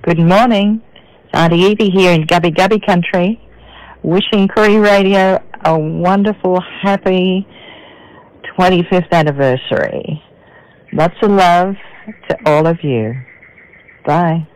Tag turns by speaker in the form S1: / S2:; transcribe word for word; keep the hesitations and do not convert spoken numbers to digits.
S1: Good morning. It's Auntie Evie here in Gubby Gubby country, wishing Koori Radio a wonderful, happy twenty-fifth anniversary. Lots of love to all of you. Bye.